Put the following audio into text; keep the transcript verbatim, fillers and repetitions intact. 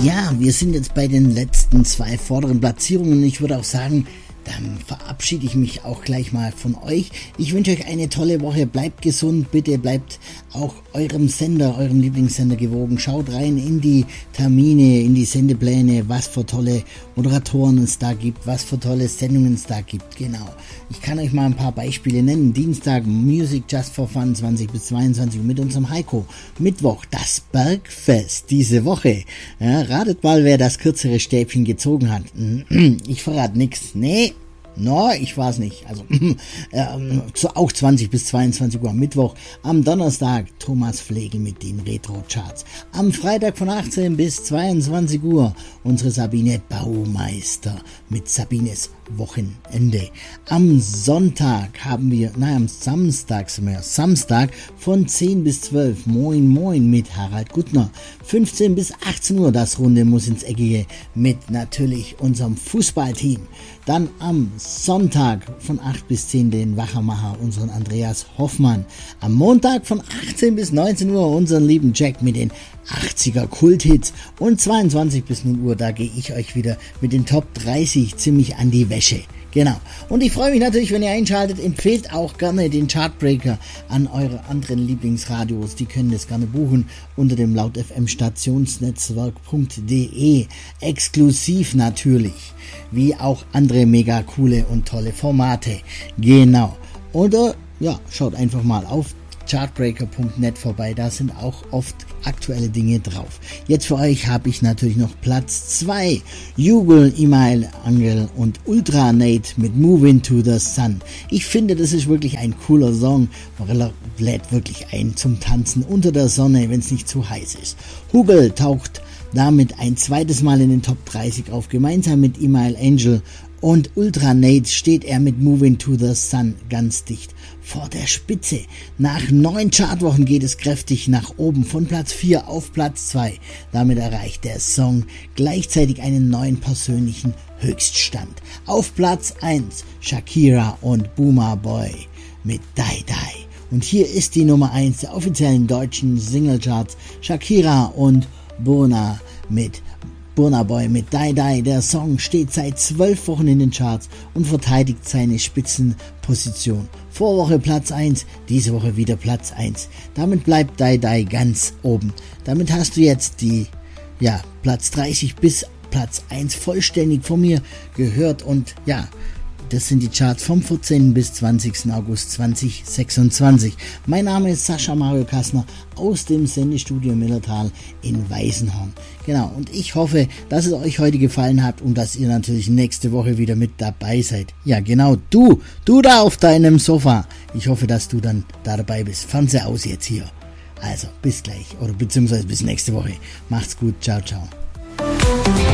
Ja, wir sind jetzt bei den letzten zwei vorderen Platzierungen. Ich würde auch sagen, dann verabschiede ich mich auch gleich mal von euch. Ich wünsche euch eine tolle Woche. Bleibt gesund, bitte bleibt auch eurem Sender, eurem Lieblingssender gewogen. Schaut rein in die Termine, in die Sendepläne, was für tolle Moderatoren es da gibt, was für tolle Sendungen es da gibt. Genau. Ich kann euch mal ein paar Beispiele nennen. Dienstag Music Just for Fun, zwanzig bis zweiundzwanzig Uhr mit unserem Heiko. Mittwoch das Bergfest diese Woche. Ja, ratet mal, wer das kürzere Stäbchen gezogen hat. Ich verrate nichts. Nee. No, ich weiß nicht. Also ähm, auch zwanzig bis zweiundzwanzig Uhr am Mittwoch. Am Donnerstag Thomas Flegel mit den Retro-Charts. Am Freitag von achtzehn bis zweiundzwanzig Uhr unsere Sabine Baumeister mit Sabines Wochenende. Am Sonntag haben wir, nein, am Samstag sind wir, Samstag von zehn bis zwölf Moin Moin mit Harald Guttner. fünfzehn bis achtzehn Uhr das Runde muss ins Eckige mit natürlich unserem Fußballteam. Dann am Sonntag von acht bis zehn den Wachermacher, unseren Andreas Hoffmann. Am Montag von achtzehn bis neunzehn Uhr unseren lieben Jack mit den achtziger Kulthits. Und zweiundzwanzig bis null Uhr, da gehe ich euch wieder mit den Top dreißig ziemlich an die Wäsche. Genau. Und ich freue mich natürlich, wenn ihr einschaltet. Empfehlt auch gerne den Chartbreaker an eure anderen Lieblingsradios. Die können das gerne buchen unter dem Laut F M Stationsnetzwerk punkt de. Exklusiv natürlich. Wie auch andere mega coole und tolle Formate. Genau. Oder, ja, schaut einfach mal auf chartbreaker punkt net vorbei, da sind auch oft aktuelle Dinge drauf. Jetzt für euch habe ich natürlich noch Platz zwei. Jugel, Email, Angel und Ultra Nate mit Moving to the Sun. Ich finde, das ist wirklich ein cooler Song. Er lädt wirklich ein zum Tanzen unter der Sonne, wenn es nicht zu heiß ist. Hugel taucht damit ein zweites Mal in den Top dreißig auf, gemeinsam mit Email Angel. Und Ultra Nate steht er mit Moving to the Sun ganz dicht vor der Spitze. Nach neun Chartwochen geht es kräftig nach oben, von Platz vier auf Platz zwei. Damit erreicht der Song gleichzeitig einen neuen persönlichen Höchststand. Auf Platz eins Shakira und Boomer Boy mit Die Die. Und hier ist die Nummer eins der offiziellen deutschen Singlecharts. Shakira und Burna mit Burna Boy mit Die Die. Der Song steht seit zwölf Wochen in den Charts und verteidigt seine Spitzenposition. Vorwoche Platz eins, diese Woche wieder Platz eins. Damit bleibt Die Die ganz oben. Damit hast du jetzt die, ja, Platz dreißig bis Platz eins vollständig von mir gehört. Und ja, das sind die Charts vom vierzehnten bis zwanzigsten August zweitausendsechsundzwanzig. Mein Name ist Sascha Mario Kassner aus dem Sendestudio Millertal in Weißenhorn. Genau, und ich hoffe, dass es euch heute gefallen hat und dass ihr natürlich nächste Woche wieder mit dabei seid. Ja, genau, du, du da auf deinem Sofa. Ich hoffe, dass du dann da dabei bist. Fernseher aus jetzt hier. Also, bis gleich oder beziehungsweise bis nächste Woche. Macht's gut, ciao, ciao.